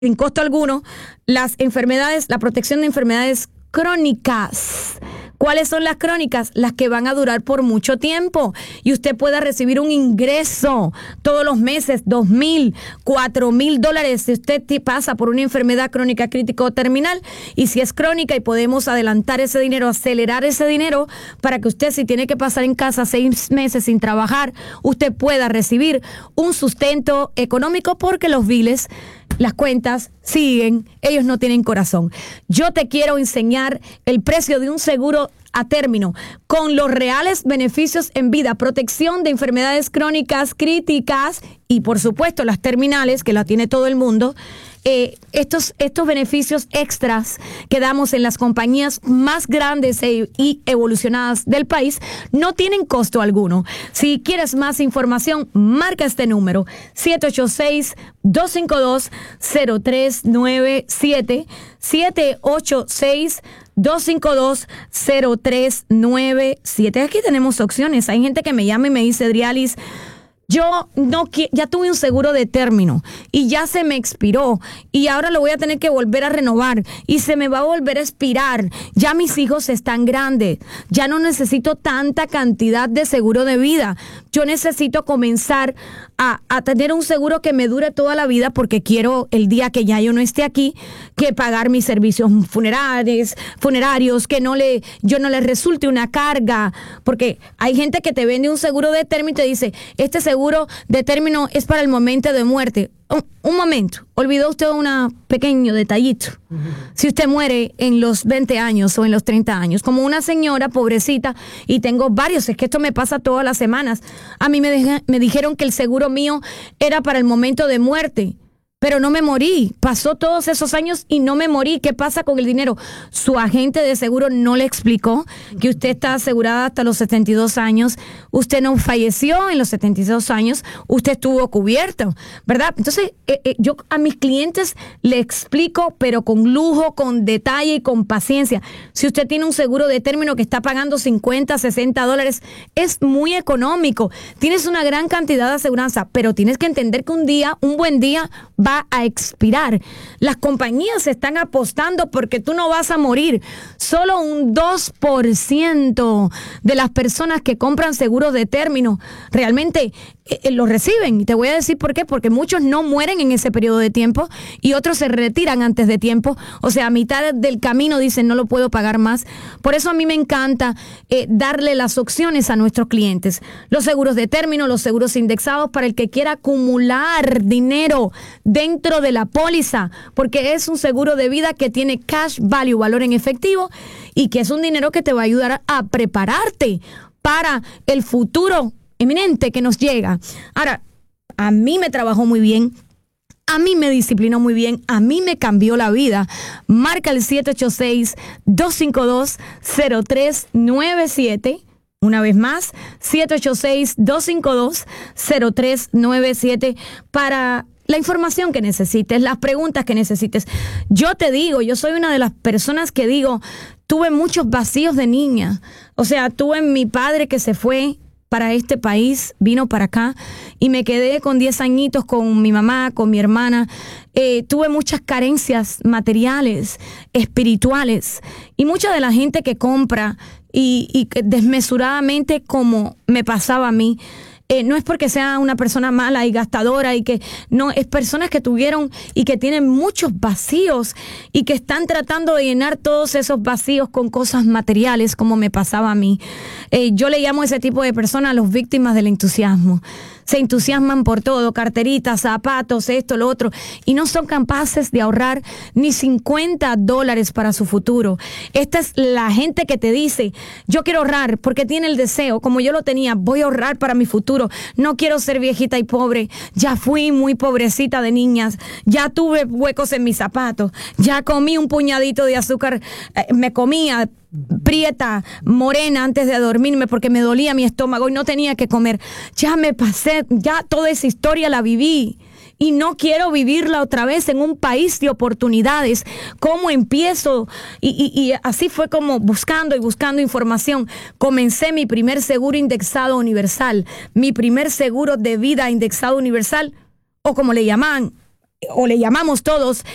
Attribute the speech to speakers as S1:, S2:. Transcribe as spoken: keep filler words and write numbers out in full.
S1: sin costo alguno las enfermedades, la protección de enfermedades crónicas. ¿Cuáles son las crónicas? Las que van a durar por mucho tiempo y usted pueda recibir un ingreso todos los meses, dos mil, cuatro mil dólares si usted pasa por una enfermedad crónica crítica o terminal, y si es crónica y podemos adelantar ese dinero, acelerar ese dinero para que usted, si tiene que pasar en casa seis meses sin trabajar, usted pueda recibir un sustento económico, porque los biles, las cuentas siguen, ellos no tienen corazón. Yo te quiero enseñar el precio de un seguro a término con los reales beneficios en vida, protección de enfermedades crónicas críticas y por supuesto las terminales, que la tiene todo el mundo. Eh, estos, estos beneficios extras que damos en las compañías más grandes e, y evolucionadas del país no tienen costo alguno. Si quieres más información, marca este número siete ocho seis, dos cinco dos, cero tres nueve siete, siete ocho seis, dos cinco dos, cero tres nueve siete. Aquí tenemos opciones. Hay gente que me llama y me dice: Drialis, yo no ya tuve un seguro de término y ya se me expiró y ahora lo voy a tener que volver a renovar y se me va a volver a expirar. Ya mis hijos están grandes, ya no necesito tanta cantidad de seguro de vida. Yo necesito comenzar a, a tener un seguro que me dure toda la vida, porque quiero, el día que ya yo no esté aquí, que pagar mis servicios funerarios, funerarios, que no le, yo no les resulte una carga, porque hay gente que te vende un seguro de término y te dice: este seguro de término es para el momento de muerte. Un, un momento, olvidó usted un pequeño detallito. Uh-huh. Si usted muere en los veinte años o en los treinta años, como una señora pobrecita, y tengo varios, es que esto me pasa todas las semanas, a mí me, deja, me dijeron que el seguro mío era para el momento de muerte, pero no me morí. Pasó todos esos años y no me morí. ¿Qué pasa con el dinero? Su agente de seguro no le explicó que usted está asegurada hasta los setenta y dos años. Usted no falleció en los setenta y dos años. Usted estuvo cubierto, ¿verdad? Entonces, eh, eh, yo a mis clientes le explico, pero con lujo, con detalle y con paciencia. Si usted tiene un seguro de término que está pagando cincuenta, sesenta dólares, es muy económico. Tienes una gran cantidad de aseguranza, pero tienes que entender que un día, un buen día, va a expirar. Las compañías están apostando porque tú no vas a morir. Solo un dos por ciento de las personas que compran seguros de término realmente eh, lo reciben. Y te voy a decir por qué. Porque muchos no mueren en ese periodo de tiempo y otros se retiran antes de tiempo. O sea, a mitad del camino dicen: no lo puedo pagar más. Por eso a mí me encanta eh, darle las opciones a nuestros clientes. Los seguros de término, los seguros indexados para el que quiera acumular dinero dentro de la póliza, porque es un seguro de vida que tiene cash value, valor en efectivo, y que es un dinero que te va a ayudar a prepararte para el futuro eminente que nos llega. Ahora, a mí me trabajó muy bien, a mí me disciplinó muy bien, a mí me cambió la vida. Marca el siete ocho seis, dos cinco dos, cero tres nueve siete. Una vez más, siete ocho seis, dos cinco dos, cero tres nueve siete para la información que necesites, las preguntas que necesites. Yo te digo, yo soy una de las personas que digo, tuve muchos vacíos de niña. O sea, tuve mi padre que se fue para este país, vino para acá, y me quedé con diez añitos con mi mamá, con mi hermana. Eh, tuve muchas carencias materiales, espirituales, y mucha de la gente que compra y, y desmesuradamente, como me pasaba a mí, Eh, no es porque sea una persona mala y gastadora, y que no, es personas que tuvieron y que tienen muchos vacíos y que están tratando de llenar todos esos vacíos con cosas materiales, como me pasaba a mí. Eh, yo le llamo a ese tipo de personas los víctimas del entusiasmo. Se entusiasman por todo, carteritas, zapatos, esto, lo otro, y no son capaces de ahorrar ni cincuenta dólares para su futuro. Esta es la gente que te dice: yo quiero ahorrar porque tiene el deseo, como yo lo tenía, voy a ahorrar para mi futuro. No quiero ser viejita y pobre. Ya fui muy pobrecita de niñas, ya tuve huecos en mis zapatos, ya comí un puñadito de azúcar, eh, me comía prieta, morena antes de dormirme porque me dolía mi estómago y no tenía que comer. Ya me pasé, ya toda esa historia la viví y no quiero vivirla otra vez en un país de oportunidades. ¿Cómo empiezo? Y, y, y así fue como buscando y buscando información. Comencé mi primer seguro indexado universal, mi primer seguro de vida indexado universal, o como le llaman, o le llamamos todos,